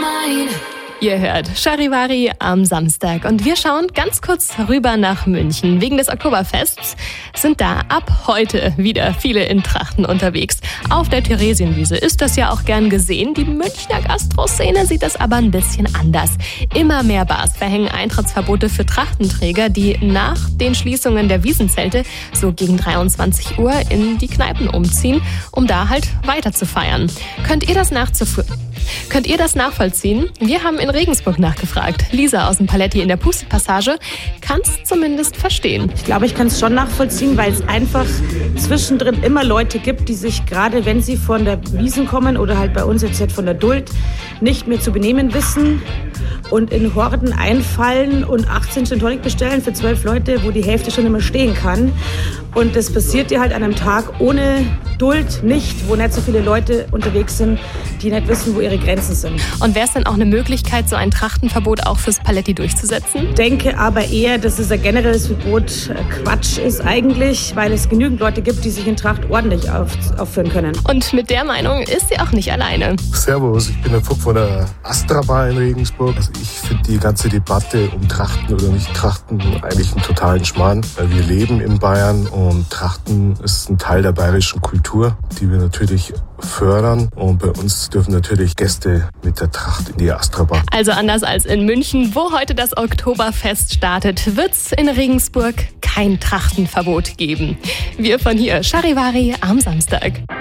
Ihr hört Charivari am Samstag und wir schauen ganz kurz rüber nach München. Wegen des Oktoberfests sind da ab heute wieder viele in Trachten unterwegs. Auf der Theresienwiese ist das ja auch gern gesehen. Die Münchner Gastroszene sieht das aber ein bisschen anders. Immer mehr Bars verhängen Eintrittsverbote für Trachtenträger, die nach den Schließungen der Wiesenzelte so gegen 23 Uhr in die Kneipen umziehen, um da halt weiter zu feiern. Könnt ihr das nachvollziehen? Wir haben in Regensburg nachgefragt. Lisa aus dem Paletti in der Puste-Passage kann es zumindest verstehen. Ich glaube, ich kann es schon nachvollziehen, weil es einfach zwischendrin immer Leute gibt, die sich gerade, wenn sie von der Wiesn kommen oder halt bei uns jetzt von der Duld, nicht mehr zu benehmen wissen und in Horden einfallen und 18 Gin Tonic bestellen für 12 Leute, wo die Hälfte schon immer stehen kann. Und das passiert dir halt an einem Tag ohne Duld nicht, wo nicht so viele Leute unterwegs sind, die nicht wissen, wo ihre Grenzen sind. Und wäre es dann auch eine Möglichkeit, so ein Trachtenverbot auch fürs Paletti durchzusetzen? Ich denke aber eher, dass es ein generelles Verbot Quatsch ist eigentlich, weil es genügend Leute gibt, die sich in Tracht ordentlich aufführen können. Und mit der Meinung ist sie auch nicht alleine. Servus, ich bin der Fuchs von der Astra Bar in Regensburg. Also ich finde die ganze Debatte um Trachten oder nicht Trachten eigentlich einen totalen Schmarrn, weil wir leben in Bayern und Trachten ist ein Teil der bayerischen Kultur, die wir natürlich fördern. Und bei uns dürfen natürlich Gäste mit der Tracht in die Astra Bar. Also anders als in München, wo heute das Oktoberfest startet, wird es in Regensburg kein Trachtenverbot geben. Wir von hier, Charivari am Samstag.